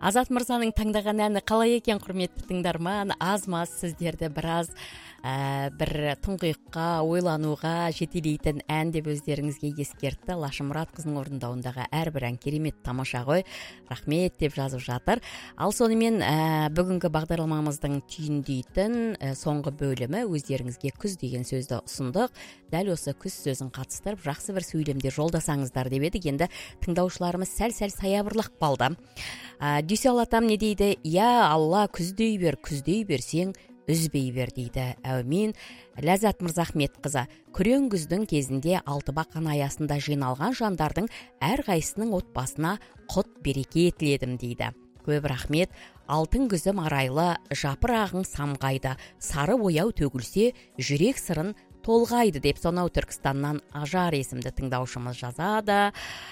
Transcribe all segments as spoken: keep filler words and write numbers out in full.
Азат мырзаның таңдаған әні қалай екен, құрметті тыңдарман? Аз-маз сіздерді біраз ә, бір тұңғиыққа, ойлануға жетелейтін ән деп өздеріңізге ескертті. Лашымұрат қызының орындауындағы әрбір ән керемет, тамаша ғой. Рахмет деп жазып жатыр. Ал сонымен ә, бүгінгі бағдарламамыздың түйіндейтін ә, соңғы бөлімі өздеріңізге күз деген сөзді ұсындық. Дәл осы күз сөзін қатыстырып, жақсы бір сөйлемде жолдасаңыздар деп едік. Енді тыңдаушыларымыз сәл-сәл саябырлақ балды. Ә, Дүйсел атам не дейді? Я Алла, күздей бер, күздей берсең үзбей бер дейді. Әумин. Ләззат Мырзахметқызы, күрең күздің кезінде Алтыбақан аясында жиналған жандардың әрқайсының отбасына құт береке тіледім дейді. Көп рахмет. Алтын күзім арайлы, жапырағың самғайды, сары бояу төгілсе, жүрек сырын толғайды деп сонау Түркістаннан Ажар есімді тыңдаушымыз жазады.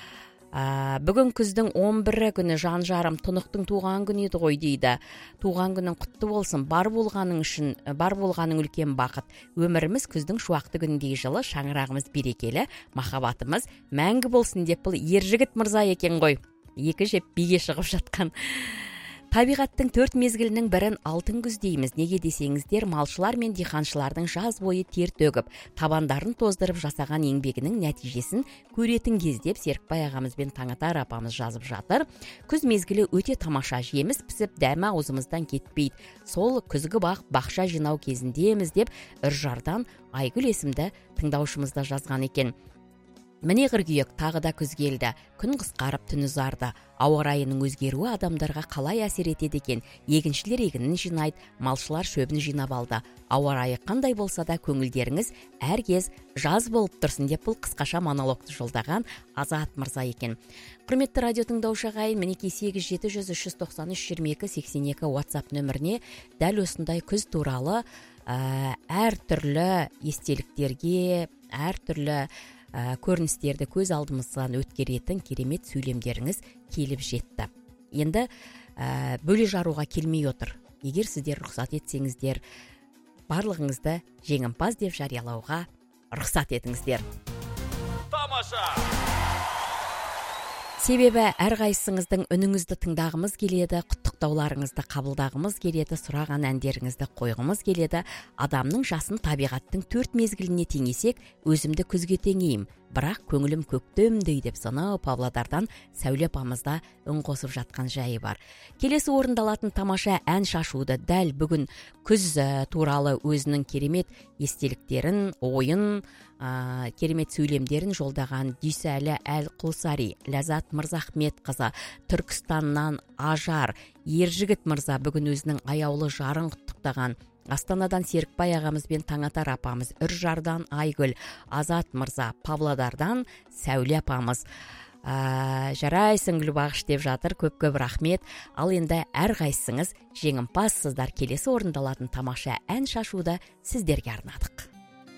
Ә, бүгін күздің он бірі күні жан жарым тұнықтың туған күні еді ғой дейді. Туған күнің құтты болсын, бар болғаның үшін, бар болғаның үлкен бақыт. Өміріміз күздің шуақты күндей жылы, шаңырағымыз берекелі, махаббатымыз мәңгі болсын деп бұл ержігіт мырза екен ғой. Екі жеп биге шығып жатқан. Табиғаттың төрт мезгілінің бірін алтын күз дейміз. Неге десеңіздер, малшылар мен диханшылардың жаз бойы тер төгіп, табандарын тоздырып жасаған еңбегінің нәтижесін көретін кез деп Серікбай ағамыз бен Таңатар апамыз жазып жатыр. Күз мезгілі өте тамаша, жеміс пісіп, дәмі аузымыздан кетпейді. Сол күзгі бақ бақша жинау кезіндеміз деп Үржардан Айгүл есімді тыңдаушымызда жазған екен. Міне қыркүйек, тағы да күз келді. Күн қысқарып, түн ұзарды. Ауа райының өзгеруі адамдарға қалай әсер етеді екен? Егіншілер егінін жинайды, малшылар шөбін жинап алды. Ауа райы қандай болса да көңілдеріңіз әркез жаз болып тұрсын деп бұл қысқаша монологты жолдаған Азат мырза екен. Құрметті радио тыңдаушы ағайын, мінекей сегіз жеті жүз үш жүз тоқсан үш жиырма екі сексен екі WhatsApp нөміріне дәл осындай күз туралы ә, әртүрлі естеліктерге, әртүрлі Ә, көріністерді көз алдымыздан өткеретін керемет сөйлемдеріңіз келіп жетті. Енді ә, бөле жаруға келмей отыр. Егер сіздер рұқсат етсеңіздер, барлығыңызды жеңімпаз деп жариялауға рұқсат етіңіздер. Тамаша! Себебі әрқайсыңыздың үніңізді тыңдағымыз келеді, құттықтауларыңызды қабылдағымыз келеді, сұраған әндеріңізді қойғымыз келеді. Адамның жасын табиғаттың төрт мезгіліне теңесек, өзімді күзге теңеймін. Бірақ көңілім көктемдей деп сонау Павлодардан Сәуле апамызда үн қосып жатқан жайы бар. Келесі орындалатын тамаша ән шашуды дәл бүгін күз туралы өзінің керемет естеліктерін, ойын, ә, керемет сөйлемдерін жолдаған Дүйсәлі Әл-Құлсари, Ләззат Мырзахметқызы, Түркістаннан Ажар, Ержігіт мырза бүгін өзінің аяулы жарын құттықтаған. Астанадан Серікбай ағамыз бен Таңатар апамыз, Үржардан Айгүл, Азат мырза, Павлодардан Сәуле апамыз. Ә, жарайсың Гүлбағыш деп жатыр, көп-көп рахмет. Ал енді әрқайсыңыз жеңімпазсыздар. Келесі орындалатын тамаша ән шашуды сіздерге арнадық.